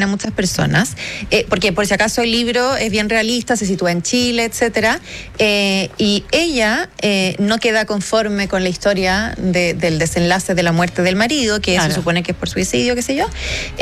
a muchas personas, porque por si acaso el libro es bien realista, se sitúa en Chile, etcétera, y ella no queda conforme con la historia del desenlace de la muerte del marido, que se supone que es por suicidio, qué sé yo,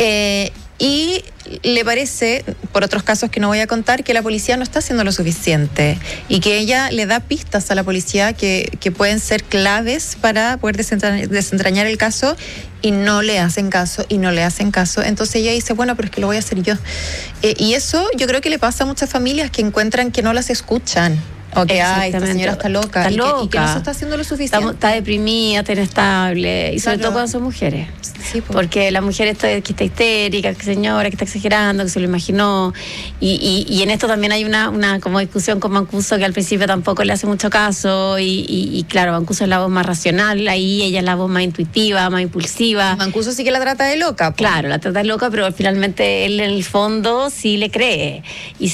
y le parece, por otros casos que no voy a contar, que la policía no está haciendo lo suficiente y que ella le da pistas a la policía que pueden ser claves para poder desentrañar el caso, y no le hacen caso, Entonces ella dice, bueno, pero es que lo voy a hacer yo. Y eso yo creo que le pasa a muchas familias que encuentran que no las escuchan. O que, esta señora está loca. Está loca. Y que no se está haciendo lo suficiente. Está deprimida, está inestable. Y sobre todo cuando son mujeres. Sí, pues. Porque la mujer que está histérica, que señora, que está exagerando, que se lo imaginó. Y en esto también hay una como discusión con Mancuso, que al principio tampoco le hace mucho caso. Y claro, Mancuso es la voz más racional. Ahí ella es la voz más intuitiva, más impulsiva. Mancuso sí que la trata de loca. Pues. Claro, la trata de loca, pero finalmente él en el fondo sí le cree.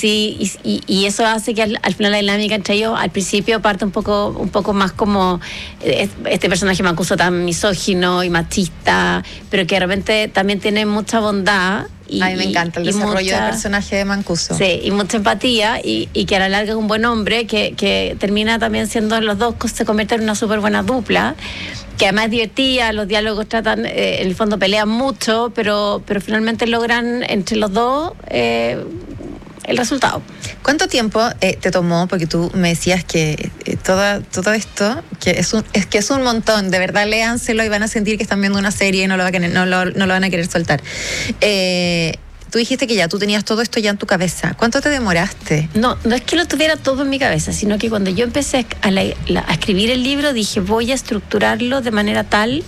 Y eso hace que al final la dinámica entre ellos al principio parte un poco más como este personaje Mancuso tan misógino y machista, pero que de repente también tiene mucha bondad. A mí me encanta el desarrollo del personaje de Mancuso. Sí, y mucha empatía, y que a la larga es un buen hombre que termina también siendo, los dos se convierten en una súper buena dupla, que además es divertida, los diálogos tratan, en el fondo pelean mucho, pero finalmente logran entre los dos el resultado. ¿Cuánto tiempo te tomó? Porque tú me decías que todo esto, que es un montón, de verdad léanselo y van a sentir que están viendo una serie y no lo van a querer soltar. Tú dijiste que ya tú tenías todo esto ya en tu cabeza. ¿Cuánto te demoraste? No es que lo tuviera todo en mi cabeza, sino que cuando yo empecé a escribir el libro, dije, voy a estructurarlo de manera tal,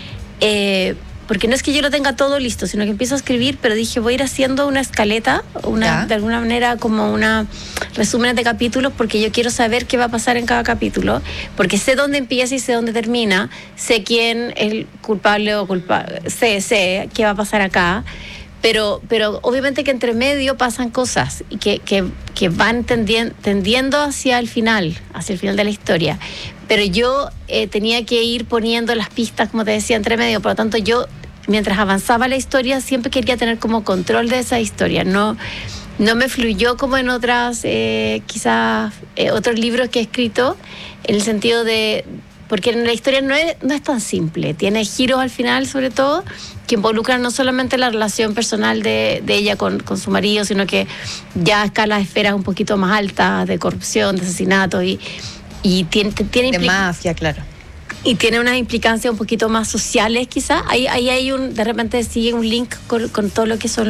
porque no es que yo lo tenga todo listo, sino que empiezo a escribir, pero dije, voy a ir haciendo una escaleta, de alguna manera como una resumen de capítulos, porque yo quiero saber qué va a pasar en cada capítulo, porque sé dónde empieza y sé dónde termina, sé quién es el culpable o culpable, sé qué va a pasar acá, pero obviamente que entre medio pasan cosas y que van tendiendo hacia el final de la historia. Pero yo tenía que ir poniendo las pistas, como te decía, entre medio. Por lo tanto, yo, mientras avanzaba la historia, siempre quería tener como control de esa historia. No me fluyó como en otras, quizás, otros libros que he escrito, en el sentido de... Porque la historia no es tan simple. Tiene giros al final, sobre todo, que involucran no solamente la relación personal de ella con su marido, sino que ya escala esferas un poquito más altas de corrupción, de asesinato y tiene de mafia, claro. Y tiene unas implicancias un poquito más sociales, quizás. Ahí hay de repente sigue un link con todo lo que son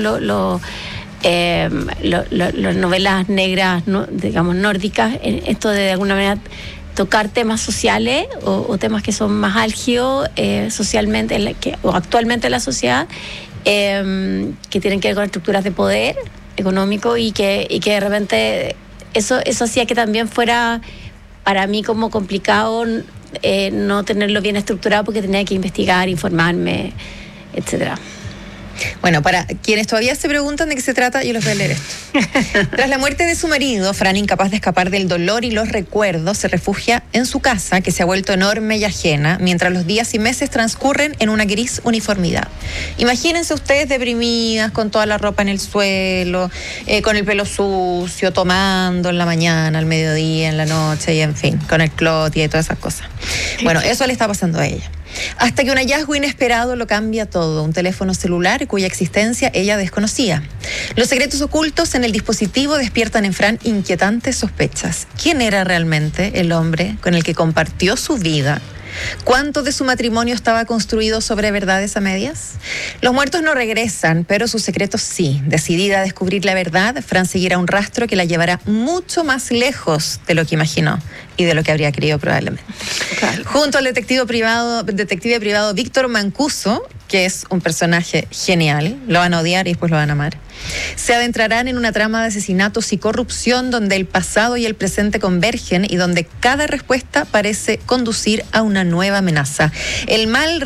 las novelas negras, digamos, nórdicas. Esto de alguna manera tocar temas sociales o temas que son más álgidos socialmente o actualmente en la sociedad, que tienen que ver con estructuras de poder económico y que de repente eso hacía que también fuera para mí como complicado no tenerlo bien estructurado, porque tenía que investigar, informarme, etcétera. Bueno, para quienes todavía se preguntan de qué se trata, yo les voy a leer esto. Tras la muerte de su marido, Fran, incapaz de escapar del dolor y los recuerdos, se refugia en su casa, que se ha vuelto enorme y ajena, mientras los días y meses transcurren en una gris uniformidad. Imagínense ustedes deprimidas, con toda la ropa en el suelo, con el pelo sucio, tomando en la mañana, al mediodía, en la noche, y en fin, con el clot y todas esas cosas. Bueno, eso le está pasando a ella. Hasta que un hallazgo inesperado lo cambia todo, un teléfono celular cuya existencia ella desconocía. Los secretos ocultos en el dispositivo despiertan en Fran inquietantes sospechas. ¿Quién era realmente el hombre con el que compartió su vida? ¿Cuánto de su matrimonio estaba construido sobre verdades a medias? Los muertos no regresan, pero sus secretos sí. Decidida a descubrir la verdad, Fran seguirá un rastro que la llevará mucho más lejos de lo que imaginó y de lo que habría creído probablemente. Claro. Junto al detective privado Víctor Mancuso, que es un personaje genial, lo van a odiar y después lo van a amar, se adentrarán en una trama de asesinatos y corrupción donde el pasado y el presente convergen y donde cada respuesta parece conducir a una nueva amenaza. El mal